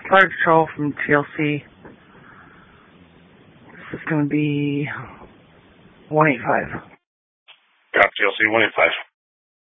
Fire Control from TLC. This is going to be 185. Got TLC 185.